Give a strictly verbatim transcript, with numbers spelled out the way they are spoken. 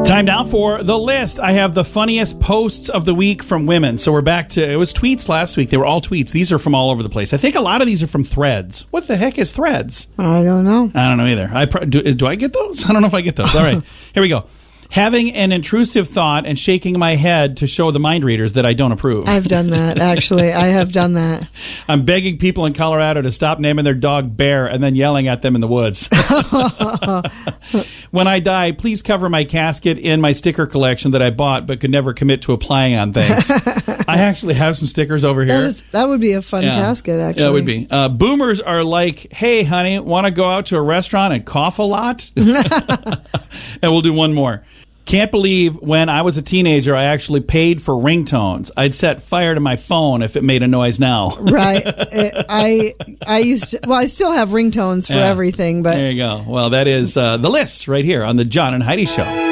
Time now for the list. I have the funniest posts of the week from women. So we're back to, it was tweets last week. They were all tweets. These are from all over the place. I think a lot of these are from Threads. What the heck is Threads? I don't know. I don't know either. I do, do I get those? I don't know if I get those. All right, here we go. Having an intrusive thought and shaking my head to show the mind readers that I don't approve. I've done that, actually. I have done that. I'm begging people in Colorado to stop naming their dog Bear and then yelling at them in the woods. When I die, please cover my casket in my sticker collection that I bought but could never commit to applying on things. I actually have some stickers over here. That, is, that would be a fun yeah. casket, actually. Yeah, it would be. Uh, boomers are like, hey, honey, want to go out to a restaurant and cough a lot? And we'll do one more. Can't believe when I was a teenager, I actually paid for ringtones. I'd set fire to my phone if it made a noise now. Right. It, I I used to, well, I still have ringtones for yeah. everything, but there you go. Well, that is uh, the list right here on the John and Heidi Show.